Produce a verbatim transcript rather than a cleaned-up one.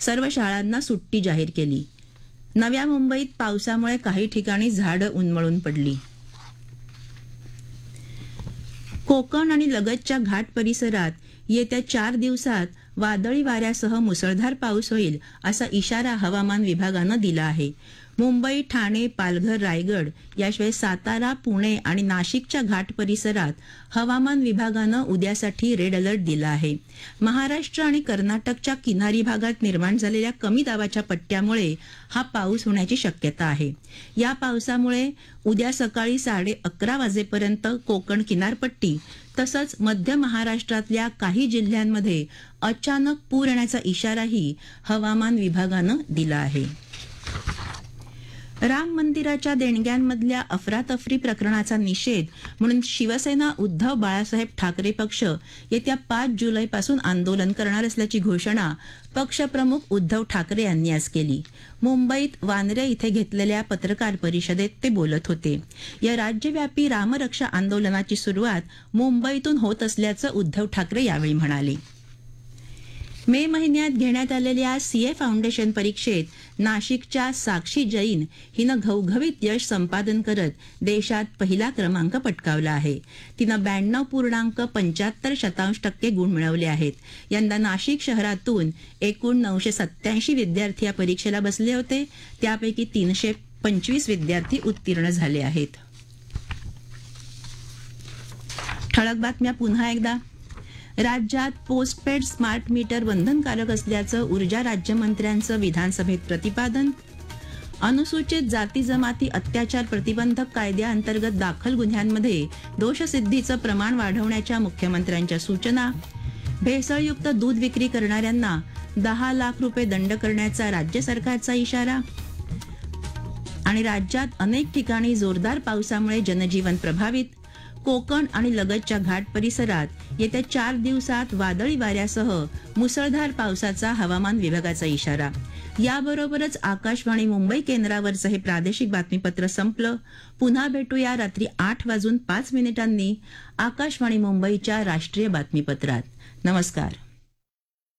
सर्व शाळांना सुट्टी जाहीर केली. नव्या मुंबईत पावसामुळे काही ठिकाणी झाडं उन्मळून पडली. कोकण आणि लगतच्या घाट परिसरात येत्या चार दिवसात वादळी वाऱ्यासह मुसळधार पाऊस होईल असा इशारा हवामान विभागानं दिला आहे. मुंबई, ठाणे, पालघर, रायगड याशिवाय सातारा, पुणे आणि नाशिकच्या घाट परिसरात हवामान विभागानं उद्यासाठी रेड अलर्ट दिला आहे. महाराष्ट्र आणि कर्नाटकच्या किनारी भागात निर्माण झालेल्या कमी दाबाच्या पट्ट्यामुळे हा पाऊस होण्याची शक्यता आहे. या पावसामुळे उद्या सकाळी साडे अकरा वाजेपर्यंत कोकण किनारपट्टी तसंच मध्य महाराष्ट्रातल्या काही जिल्ह्यांमध्ये अचानक पूर येण्याचा इशाराही हवामान विभागानं दिला आहे. राम मंदिराच्या देणग्यांमधल्या अफरातफरी प्रकरणाचा निषेध म्हणून शिवसेना उद्धव बाळासाहेब ठाकरे पक्ष येत्या पाच जुलैपासून आंदोलन करणार असल्याची घोषणा पक्षप्रमुख उद्धव ठाकरे यांनी आज केली. मुंबईत वांद्रे इथे घेतलेल्या पत्रकार परिषदेत ते बोलत होते. या राज्यव्यापी रामरक्षा आंदोलनाची सुरुवात मुंबईतून होत असल्याचं उद्धव ठाकरे यावेळी म्हणाले. मे महिन्यात घेण्यात आलेल्या सीए फाउंडेशन परीक्षेत नाशिकच्या साक्षी जैन हिनं घवघवीत यश संपादन करत देशात पहिला क्रमांक पटकावला आहे. तिनं ब्याण्णव पूर्णांक पंच्याहत्तर शतांश टक्के गुण मिळवले आहेत. यंदा नाशिक शहरातून एकूण नऊशे सत्याऐंशी विद्यार्थी या परीक्षेला बसले होते. त्यापैकी तीनशे पंचवीस विद्यार्थी उत्तीर्ण झाले आहेत. ठळक बातम्या पुन्हा एकदा. राज्यात पोस्टपेड स्मार्ट मीटर बंधनकारक असल्याचं ऊर्जा राज्यमंत्र्यांचं विधानसभेत प्रतिपादन. अनुसूचित जाती जमाती अत्याचार प्रतिबंधक कायद्याअंतर्गत दाखल गुन्ह्यांमध्ये दोषसिद्धीचं प्रमाण वाढवण्याच्या मुख्यमंत्र्यांच्या सूचना. भेसळयुक्त दूध विक्री करणाऱ्यांना दहा लाख रुपये दंड करण्याचा राज्य सरकारचा इशारा. आणि राज्यात अनेक ठिकाणी जोरदार पावसामुळे जनजीवन प्रभावित. कोकण आणि लगतच्या घाट परिसरात येत्या चार दिवसात वादळी वाऱ्यासह मुसळधार पावसाचा हवामान विभागाचा इशारा. याबरोबरच आकाशवाणी मुंबई केंद्रावरचं हे प्रादेशिक बातमीपत्र संपलं. पुन्हा भेटूया रात्री आठ वाजून पाच मिनिटांनी आकाशवाणी मुंबईच्या राष्ट्रीय बातमीपत्रात. नमस्कार.